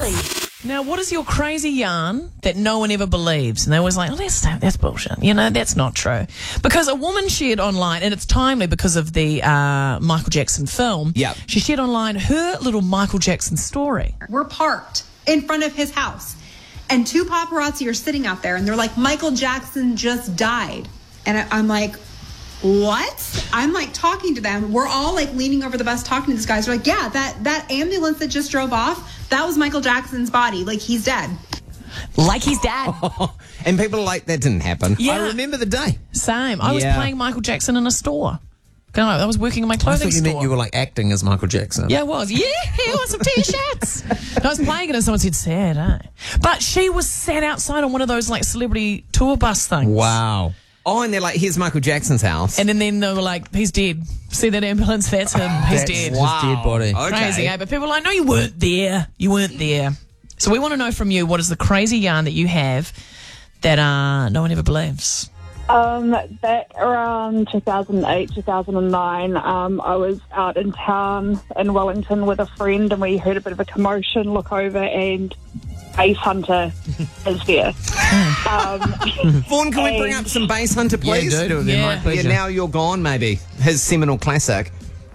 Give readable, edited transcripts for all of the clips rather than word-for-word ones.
Ellie. Now, what is your crazy yarn that no one ever believes? And they're always like, oh, that's bullshit. You know, that's not true. Because a woman shared online, and it's timely because of the Michael Jackson film. Yeah. She shared online her little Michael Jackson story. We're parked in front of his house, and two paparazzi are sitting out there, and they're like, Michael Jackson just died. And I'm like, what? I'm like talking to them. We're all like leaning over the bus talking to these guys. We're like, yeah, that ambulance that just drove off, that was Michael Jackson's body. Like, he's dead. Like he's dead. And people are like, that didn't happen. Yeah. I remember the day. Same. I was Yeah. playing Michael Jackson in a store. I was working in my I clothing thought you store. meant you were like acting as Michael Jackson. Yeah, I was. Yeah, I want some T-shirts. I was playing it and someone said, sad, eh? But she was sat outside on one of those like celebrity tour bus things. Wow. Oh, and they're like, here's Michael Jackson's house. And then they were like, he's dead. See that ambulance? That's him. He's That's dead. his dead body. Okay. Crazy, eh? But people are like, no, you weren't there. You weren't there. So we want to know from you, what is the crazy yarn that you have that no one ever believes? Back around 2008, 2009, I was out in town in Wellington with a friend, and we heard a bit of a commotion, look over, and Base Hunter is there. Vaughan, can we bring up some Base Hunter, please? Yeah, dude, it would be my Yeah. pleasure. Yeah, Now You're Gone, maybe. His seminal classic.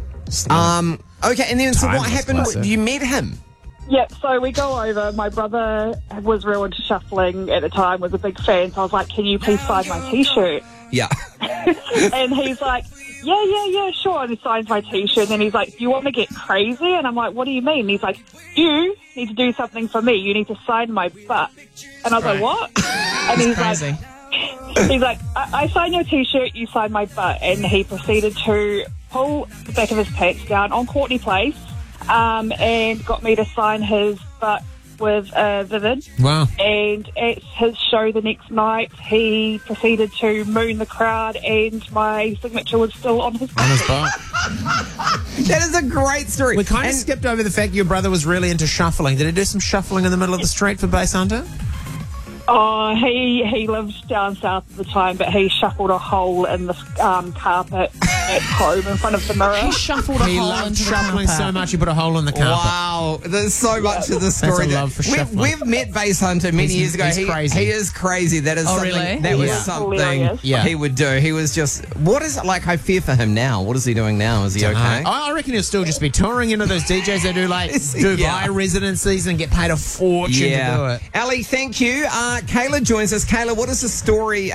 Okay, and then so what Timeless happened? classic. You met him? Yep, so we go over. My brother was real into shuffling at the time, was a big fan, so I was like, can you please sign my T-shirt? Yeah. And he's like, yeah, sure. And he signs my T-shirt, and he's like, do you want to get crazy? And I'm like, what do you mean? And he's like, you need to do something for me. You need to sign my butt. And I was like, what? And he's Crazy. like, I sign your T-shirt, you sign my butt. And he proceeded to pull the back of his pants down on Courtney Place, and got me to sign his butt with Vivid. Wow. And at his show the next night, he proceeded to moon the crowd, and my signature was still on his On his butt. That is a great story. We kind of And- skipped over the fact your brother was really into shuffling. Did he do some shuffling in the middle of the street for Base Hunter? Oh, he lived down south at the time, but he shuffled a hole in the carpet at home in front of the mirror. He shuffled a He hole loved into the shuffling carpet. so much he put a hole in the carpet. Wow, there's so much to the story. That's a love for shuffling. We've met Base Hunter many years ago. He's crazy. He is crazy. That is something. really? That was Yeah. something Hilarious. Yeah. he would do. He was just. What is it like? I fear for him now. What is he doing now? Is he okay? I reckon he'll still just be touring. You know those DJs that do like Is he? Dubai Yeah. residencies and get paid a fortune to do it. Ali, thank you. Kayla joins us. Kayla, what is the story